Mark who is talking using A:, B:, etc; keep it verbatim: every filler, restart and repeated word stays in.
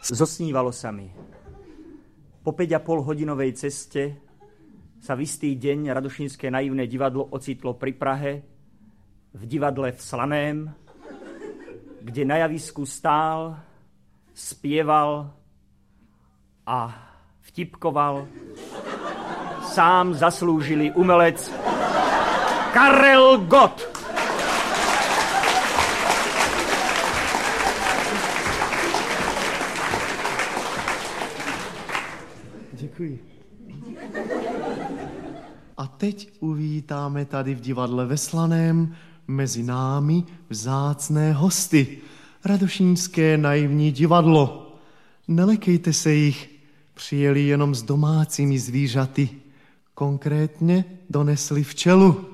A: Zosnívalo sa mi. Po päť a pol hodinovej ceste sa v istý deň Radošínske naivné divadlo ocitlo pri Prahe, v divadle v Slaném, kde na javisku stál, spieval a vtipkoval sám zaslúžilý umelec Karel Gott.
B: Děkuji. A teď uvítáme tady v divadle ve Slaném mezi námi vzácné hosty. Radošínské naivní divadlo. Nelekejte se jich, přijeli jenom s domácími zvířaty. Konkrétně donesli včelu.